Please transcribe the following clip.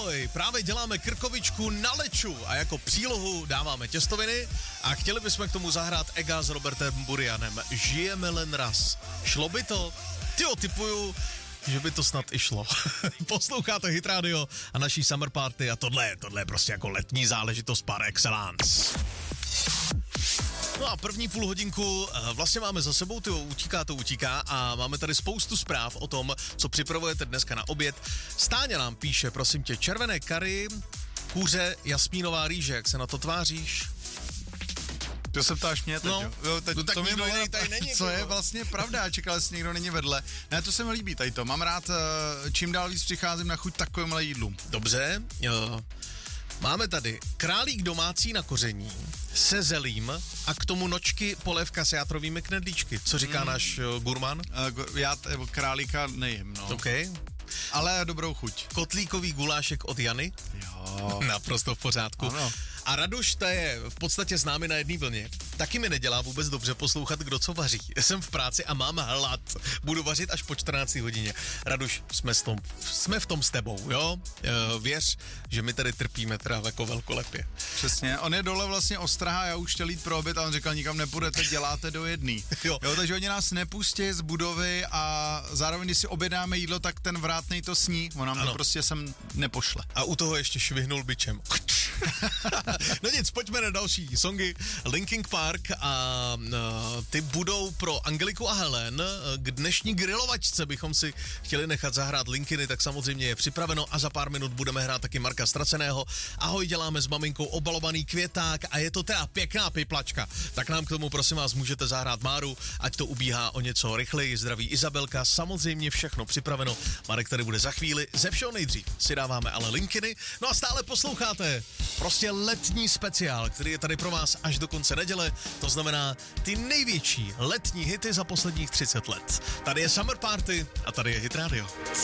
Ahoj, právě děláme krkovičku na leču a jako přílohu dáváme těstoviny a chtěli bychom k tomu zahrát Ega s Robertem Burianem. Žijeme len raz. Šlo by to? Tyjo, tipuju, že by to snad i šlo. Posloucháte Hit Radio a naší Summer Party a tohle je prostě jako letní záležitost par excellence. No a první půl hodinku vlastně máme za sebou, utíká a máme tady spoustu zpráv o tom, co připravujete dneska na oběd. Stáňa nám píše, prosím tě, červené kary, kuře, jasmínová rýže, jak se na to tváříš? To se ptáš mě teď, no, jo? Teď, no tak to nikdo jiný tady není. Co je vlastně pravda, čekal, jestli někdo není vedle. Ne, to se mi líbí tady to. Mám rád, čím dál víc přicházím na chuť takovémhle jídlu. Dobře, jo. Máme tady králík domácí na koření se zelím a k tomu nočky polévka s játrovými knedlíčky. Co říká náš gurman? Já králíka nejím, no. OK. Ale dobrou chuť. Kotlíkový gulášek od Jany? Jo. Naprosto v pořádku. Ano. A Raduš, ta je v podstatě s námi na jedné vlně. Taky mi nedělá vůbec dobře poslouchat, kdo co vaří. Jsem v práci a mám hlad. Budu vařit až po 14 hodině. Raduš, jsme v tom s tebou, jo? Věř, že my tady trpíme teda jako velkolepě. Přesně. On je dole vlastně ostrahá, já už chtěl jít pro oběd a on říkal, nikam nepůjdete, děláte do jedný. Jo, takže oni nás nepustí z budovy a zároveň, když si objednáme jídlo, tak ten vrátnej to sní. On nám to prostě sem nepošle. A u toho ještě švihnul bičem. No nic, pojďme na další songy. Linkin Park a ty budou pro Angeliku a Helen. K dnešní grilovačce bychom si chtěli nechat zahrát Linkiny, tak samozřejmě je připraveno a za pár minut budeme hrát taky Marka Ztraceného. Ahoj, děláme s maminkou obalovaný květák a je to teda pěkná piplačka. Tak nám k tomu prosím vás můžete zahrát Máru, ať to ubíhá o něco rychleji. Zdraví Izabelka, samozřejmě všechno připraveno. Marek tady bude za chvíli. Ze všeho nejdřív si dáváme ale Linkiny. No a stále posloucháte prostě letní speciál, který je tady pro vás až do konce neděle, to znamená ty největší letní hity za posledních 30 let. Tady je Summer Party a tady je Hit Radio.